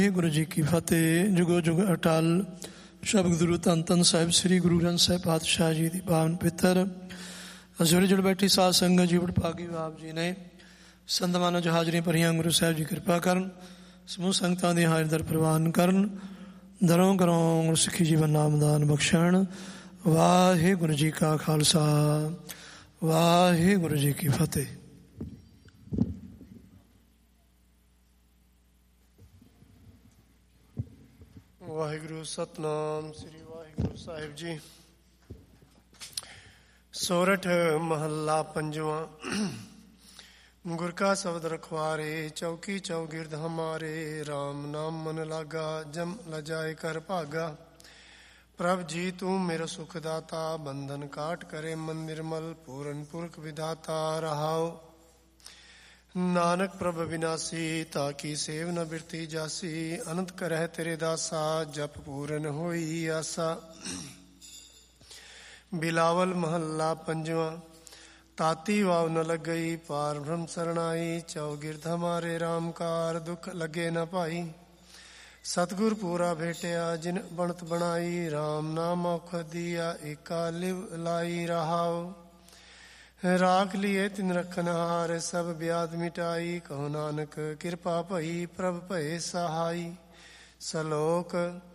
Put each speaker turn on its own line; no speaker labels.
ਗੁਰੂ ਜੀ ਕੀ ਫਤਿਹ। ਜੁਗੋ ਜੁਗ ਅਟਲ ਸ਼ਬਦ ਗੁਰੂ ਧੰਨ ਧੰਨ ਸਾਹਿਬ ਸ੍ਰੀ ਗੁਰੂ ਗ੍ਰੰਥ ਸਾਹਿਬ ਪਾਤਸ਼ਾਹ ਜੀ ਦੀ ਪਾਵਨ ਪਿੱਤਰ ਅਜ਼ੂਰੀ ਜੁੜ ਬੈਠੀ ਸਾਧ ਸੰਗਤ ਜੀ ਵਡਭਾਗੀ ਆਪ ਜੀ ਨੇ ਸੰਤਮਾਨਾਂ 'ਚ ਹਾਜ਼ਰੀਆਂ ਭਰੀਆਂ। ਗੁਰੂ ਸਾਹਿਬ ਜੀ ਕਿਰਪਾ ਕਰਨ, ਸਮੂਹ ਸੰਗਤਾਂ ਦੀ ਹਾਜ਼ਰ ਦਰ ਪ੍ਰਵਾਨ ਕਰਨ, ਦਰੋਂ ਕਰੋਂ ਸਿੱਖੀ ਜੀਵਨ ਨਾਮਦਾਨ ਬਖਸ਼ਣ। ਵਾਹਿਗੁਰੂ ਜੀ ਕਾ ਖਾਲਸਾ, ਵਾਹਿਗੁਰੂ ਜੀ ਕੀ ਫਤਿਹ। ਵਾਹਿਗੁਰੂ ਸਤਨਾਮ ਸ੍ਰੀ ਵਾਹਿਗੁਰੂ ਸਾਹਿਬ ਜੀ। ਸੋਰਠ ਮਹੱਲਾ ਪੰਜਵਾਂ। ਗੁਰ ਕਾ ਸ਼ਬਦ ਰਖਵਾਰੇ, ਚੌਕੀ ਚੌਗਿਰਦ ਹਮਾਰੇ। ਰਾਮ ਨਾਮ ਮਨ ਲਾਗਾ, ਜਮ ਲਜਾਏ ਕਰ ਭਾਗਾ। ਪ੍ਰਭ ਜੀ ਤੂੰ ਮੇਰਾ ਸੁਖ ਦਾਤਾ, ਬੰਧਨ ਕਾਟ ਕਰੇ ਮਨ ਨਿਰਮਲ। ਪੂਰਨ ਪੁਰਖ ਵਿਧਾਤਾ ਰਹਾਓ। ਨਾਨਕ ਪ੍ਰਭ ਵਿਨਾਸੀ, ਤਾਕੀ ਸੇਵ ਨ ਬਿਰਤੀ ਜਾਸੀ। ਅਨੰਤ ਕਰਹਿ ਤੇਰੇ ਦਾਸਾ, ਜਪ ਪੂਰਨ ਹੋਈ ਆਸਾ। ਬਿਲਾਵਲ ਮਹੱਲਾ ਪੰਜਵਾਂ। ਤਾਤੀ ਵਾਵ ਨ ਲੱਗਈ, ਪਾਰ ਬ੍ਰਹਮ ਸਰਣਾਈ। ਚੌਗਿਰਦ ਹਮਾਰੇ ਰਾਮਕਾਰ, ਦੁਖ ਲੱਗੇ ਨ ਭਾਈ। ਸਤਿਗੁਰ ਪੂਰਾ ਭੇਟਿਆ, ਜਿਨ ਬਣਤ ਬਣਾਈ। ਰਾਮ ਨਾਮ ਔਖਦ ਦੀਆ, ਏਕਾ ਲਿਵ ਲਾਈ ਰਹਾਓ। ਰਾਖ ਲੀਏ ਤਿਨ ਰਖਨਹਾਰ, ਸਭ ਬਿਆਦ ਮਿਟਾਈ। ਕਹੋ ਨਾਨਕ ਕਿਰਪਾ ਭਈ, ਪ੍ਰਭ ਭਏ ਸਹਾਈ। ਸਲੋਕ